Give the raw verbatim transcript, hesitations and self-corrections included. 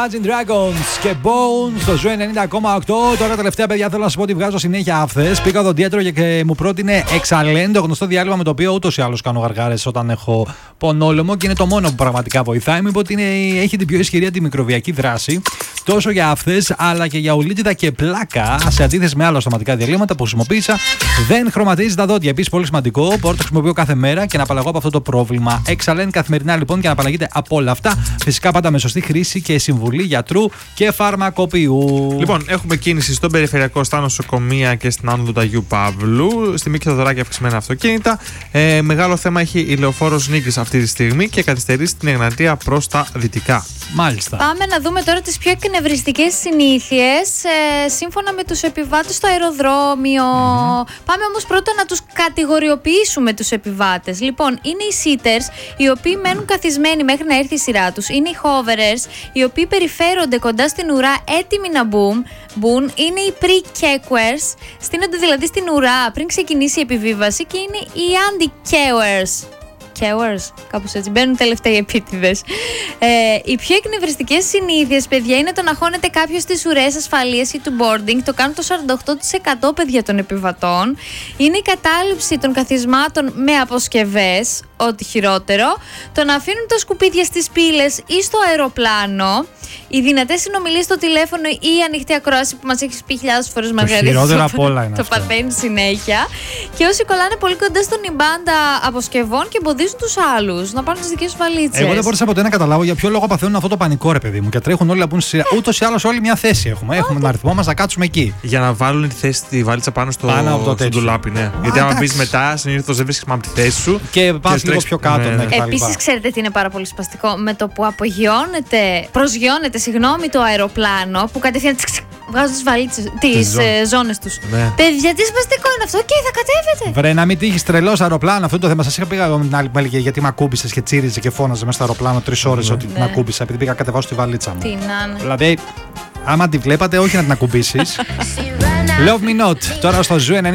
Imagine Dragons και Bones στο Ζου ενενήντα κόμμα οκτώ. Τώρα τελευταία, παιδιά, θέλω να σα πω ότι βγάζω συνέχεια άφθες. Πήγα ο δοντίατρο και μου πρότεινε Exalen, το γνωστό διάλειμμα με το οποίο ούτως ή άλλως κάνω γαργάρες όταν έχω πονόλεμο και είναι το μόνο που πραγματικά βοηθάει. Μου είπε ότι είναι, έχει την πιο ισχυρή αντιμικροβιακή δράση τόσο για άφθες αλλά και για ουλίτιδα και πλάκα, σε αντίθεση με άλλα στοματικά διαλύματα που χρησιμοποίησα. Δεν χρωματίζει τα δόντια. Επίσης, πολύ σημαντικό, μπορώ να το χρησιμοποιώ κάθε μέρα και να απαλλαγώ από αυτό το πρόβλημα. Exalen καθημερινά λοιπόν και να απαλλαγείτε από όλα αυτά. Φυσικά πάντα με σωστή χρήση και συμβουλή γιατρού και φαρμακοποιού. Λοιπόν, έχουμε κίνηση στον περιφερειακό, στα νοσοκομεία και στην άνοδο του Αγίου Παύλου. Στη Μίκη Θεοδωράκη αυξημένα αυτοκίνητα. Ε, μεγάλο θέμα έχει η λεωφόρος Νίκης αυτή τη στιγμή και καθυστερεί στην Εγνατία προς τα δυτικά. Μάλιστα. Πάμε να δούμε τώρα τις πιο εκνευριστικές συνήθειες ε, σύμφωνα με τους επιβάτες στο αεροδρόμιο. Mm-hmm. Πάμε όμως πρώτα να τους κατηγοριοποιήσουμε τους επιβάτες. Λοιπόν, είναι οι sitters, οι οποίοι μένουν καθισμένοι μέχρι να έρθει η σειρά τους. Είναι οι hoverers, οι οποίοι περιφέρονται κοντά στην ουρά έτοιμοι να μπουν. μπουν. Είναι οι pre-kewers, στείνονται δηλαδή στην ουρά πριν ξεκινήσει η επιβίβαση, και είναι οι anti-kewers. Kewers, κάπως έτσι. Μπαίνουν τελευταίοι επίτηδες. Ε, οι πιο εκνευριστικές συνήθειες, παιδιά, είναι το να χώνεται κάποιος στις ουρές ασφαλείας ή του boarding. Το κάνουν το σαράντα οκτώ τοις εκατό, παιδιά, των επιβατών. Είναι η κατάληψη των καθισμάτων με αποσκευές, ό,τι χειρότερο. Το να αφήνουν τα σκουπίδια στις πύλες ή στο αεροπλάνο. Οι δυνατές συνομιλίες στο τηλέφωνο ή η ανοιχτή ακρόαση που μας έχεις πει χιλιάδες φορές, Μαργαρίτα. Χειρότερα απ' όλα είναι το αυτό. παθαίνει συνέχεια. Και όσοι κολλάνε πολύ κοντά στον ιμπάντα αποσκευών και εμποδίζουν τους άλλους να πάρουν τις δικές τους βαλίτσες. Εγώ δεν μπορούσα ποτέ να καταλάβω για ποιο λόγο παθαίνουν αυτό το πανικό, ρε παιδί μου. Και τρέχουν όλοι να μπουν στη σειρά. Ούτως ή άλλως όλοι μια θέση έχουμε. Έχουμε τον αριθμό μας να κάτσουμε εκεί. Για να βάλουν τη θέση τη βαλίτσα πάνω στο, Πάνω από το στο ντουλάπι, ναι. Α, γιατί άμα εντάξει. μπει μετά, συνήθως δεν βρίσκεις από τη θέση σου. Και πας λίγο πιο κάτω. Ναι, ναι. Ναι, Επίσης, ξέρετε τι είναι πάρα πολύ σπαστικό? Με το που απογειώνεται, προσγειώνεται, συγγνώμη, το αεροπλάνο, που κατευθείαν τσικ, τσικ, βγάζουν τις βαλίτσες, τις ε, ζώνες τους. Ναι. Παιδιά, τι σπαστικό είναι αυτό, και θα κατέβετε. Βρε, να μην τύχει τρελό αεροπλάνο, αυτό το θέμα. Σας είχα πει εγώ με την άλλη που έλεγε γιατί με ακούμπησε και τσίριζε και φώναζε μέσα στο αεροπλάνο τρεις ώρες ότι Ναι. την ακούμπησα, επειδή πήγα να κατεβάσω τη βαλίτσα μου. Τι να είναι. Δηλαδή, άμα τη βλέπατε, όχι να την ακουμπήσεις. Love me not. Τώρα στο Ζου